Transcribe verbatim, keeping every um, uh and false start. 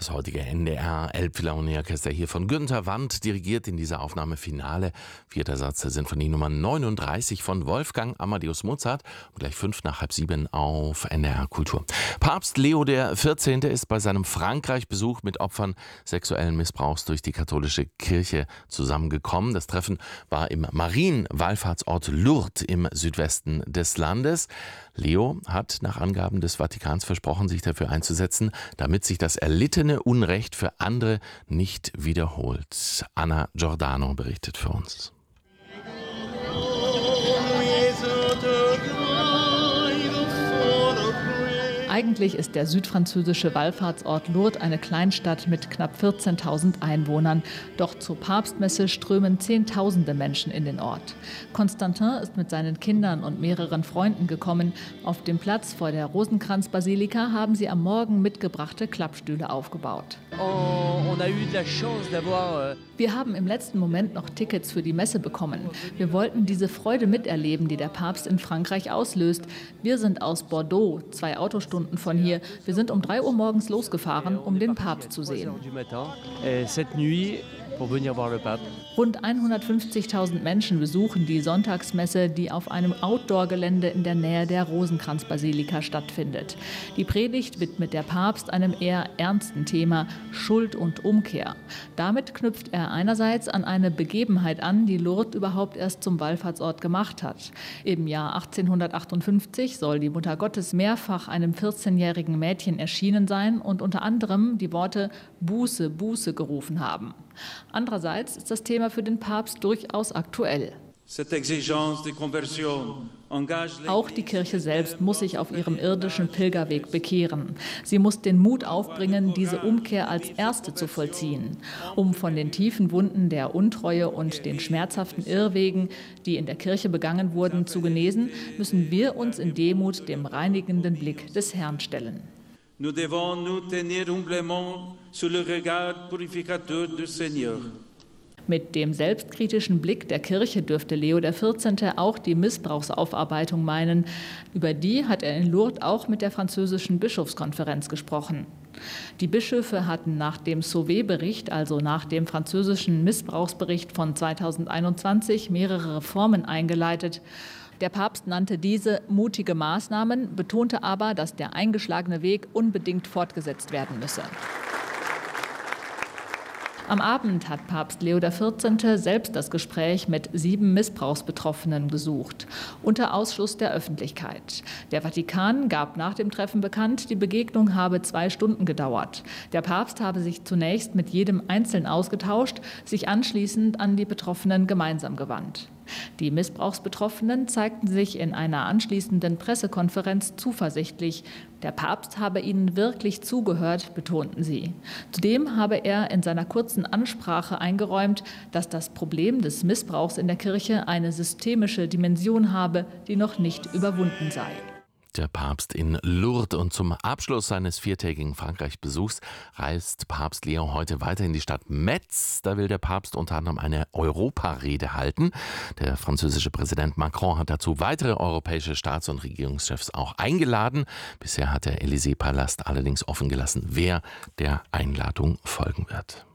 Das heutige N D R Elbphilharmonieorchester hier von Günter Wandt dirigiert in dieser Aufnahme Finale. Vierter Satz der Sinfonie Nummer neununddreißig von Wolfgang Amadeus Mozart. Und gleich fünf nach halb sieben auf N D R Kultur. Papst Leo der vierzehnte. ist bei seinem Frankreich-Besuch mit Opfern sexuellen Missbrauchs durch die katholische Kirche zusammengekommen. Das Treffen war im Marienwallfahrtsort Lourdes im Südwesten des Landes. Leo hat nach Angaben des Vatikans versprochen, sich dafür einzusetzen, damit sich das erlittene Unrecht für andere nicht wiederholt. Anna Giordano berichtet für uns. Eigentlich ist der südfranzösische Wallfahrtsort Lourdes eine Kleinstadt mit knapp vierzehntausend Einwohnern. Doch zur Papstmesse strömen Zehntausende Menschen in den Ort. Constantin ist mit seinen Kindern und mehreren Freunden gekommen. Auf dem Platz vor der Rosenkranzbasilika haben sie am Morgen mitgebrachte Klappstühle aufgebaut. Wir haben im letzten Moment noch Tickets für die Messe bekommen. Wir wollten diese Freude miterleben, die der Papst in Frankreich auslöst. Wir sind aus Bordeaux, zwei Autostunden von hier. Wir sind um drei Uhr morgens losgefahren, um den Papst zu sehen. Rund hundertfünfzigtausend Menschen besuchen die Sonntagsmesse, die auf einem Outdoor-Gelände in der Nähe der Rosenkranzbasilika stattfindet. Die Predigt widmet der Papst einem eher ernsten Thema, Schuld und Umkehr. Damit knüpft er einerseits an eine Begebenheit an, die Lourdes überhaupt erst zum Wallfahrtsort gemacht hat. Im Jahr achtzehnhundertachtundfünfzig soll die Mutter Gottes mehrfach einem vierzehnjährigen Mädchen erschienen sein und unter anderem die Worte Buße, Buße gerufen haben. Andererseits ist das Thema für den Papst durchaus aktuell. Auch die Kirche selbst muss sich auf ihrem irdischen Pilgerweg bekehren. Sie muss den Mut aufbringen, diese Umkehr als erste zu vollziehen. Um von den tiefen Wunden der Untreue und den schmerzhaften Irrwegen, die in der Kirche begangen wurden, zu genesen, müssen wir uns in Demut dem reinigenden Blick des Herrn stellen. Nous devons nous tenir humblement sous le regard purificateur du Seigneur. Mit dem selbstkritischen Blick der Kirche dürfte Leo der vierzehnte. auch die Missbrauchsaufarbeitung meinen. Über die hat er in Lourdes auch mit der französischen Bischofskonferenz gesprochen. Die Bischöfe hatten nach dem Sauvé-Bericht, also nach dem französischen Missbrauchsbericht von zweitausendeinundzwanzig, mehrere Reformen eingeleitet. Der Papst nannte diese mutige Maßnahmen, betonte aber, dass der eingeschlagene Weg unbedingt fortgesetzt werden müsse. Am Abend hat Papst Leo der vierzehnte. selbst das Gespräch mit sieben Missbrauchsbetroffenen gesucht, unter Ausschluss der Öffentlichkeit. Der Vatikan gab nach dem Treffen bekannt, die Begegnung habe zwei Stunden gedauert. Der Papst habe sich zunächst mit jedem einzeln ausgetauscht, sich anschließend an die Betroffenen gemeinsam gewandt. Die Missbrauchsbetroffenen zeigten sich in einer anschließenden Pressekonferenz zuversichtlich. Der Papst habe ihnen wirklich zugehört, betonten sie. Zudem habe er in seiner kurzen Ansprache eingeräumt, dass das Problem des Missbrauchs in der Kirche eine systemische Dimension habe, die noch nicht überwunden sei. Der Papst in Lourdes, und zum Abschluss seines viertägigen Frankreich-Besuchs reist Papst Leo heute weiter in die Stadt Metz. Da will der Papst unter anderem eine Europarede halten. Der französische Präsident Macron hat dazu weitere europäische Staats- und Regierungschefs auch eingeladen. Bisher hat der Élysée-Palast allerdings offen gelassen, wer der Einladung folgen wird.